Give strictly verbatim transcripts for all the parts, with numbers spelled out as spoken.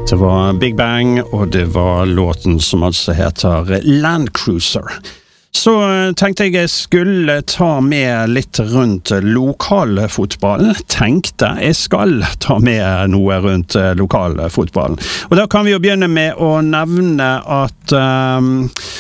Det var Big Bang, og det var låten som altså heter Land Cruiser. Så tenkte jeg jeg skulle ta med litt rundt lokalfotballen. Tenkte jeg skal ta med noe rundt lokalfotballen. Og da kan vi jo begynne med å nevne at um,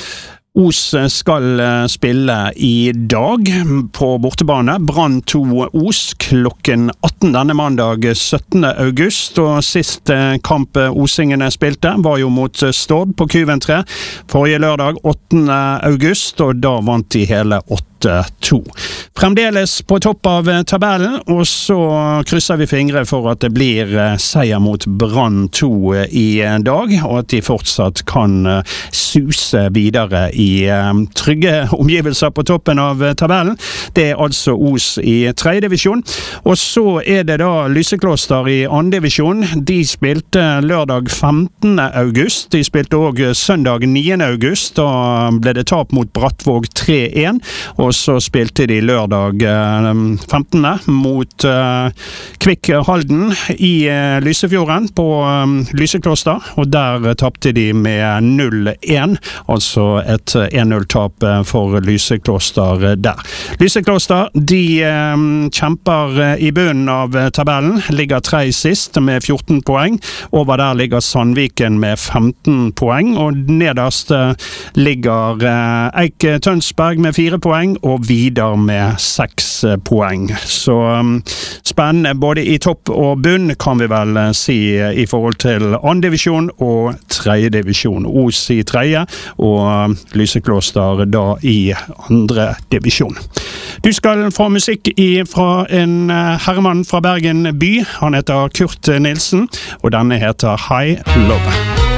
Os skal spille i dag på bortebane. Brann to Os klokken atten denne mandag syttende august. Og sist kamp Osingene spilte var jo mot Stord på Kyventre forrige lørdag åttende august, og da vant de hele åtte to. Fremdeles på topp av tabellen, og så krysser vi fingre for at det blir seier mot Brann to i dag, og at de fortsatt kan suse videre i trygge omgivelser på toppen av tabellen. Det er altså Os i tredje divisjon, og så er det da Lysekloster i andre divisjon. De spilte lørdag femtende august, de spilte også søndag niende august, da ble det tap mot Brattvåg tre en, og og så spilte de lørdag femtende mot uh, Kvikk Halden i uh, Lysefjorden på um, Lysekloster, og der uh, tappte de med null en, altså et en null-tap uh, for Lysekloster uh, der. Lysekloster, de um, kjemper uh, i bunnen av uh, tabellen, ligger tre sist med fjorten poeng, over der ligger Sandviken med femten poeng, og nederst uh, ligger uh, Eik Tønsberg med fire poeng, og Vidar med seks poeng. Så um, spennende både i topp og bunn, kan vi vel uh, si, i forhold til andre divisjon og tredje divisjon. Os i tredje, og uh, Lysekloster da i andre divisjon. Du skal få musikk i, fra en uh, herremann fra Bergen by. Han heter Kurt Nilsen, og denne heter High Love.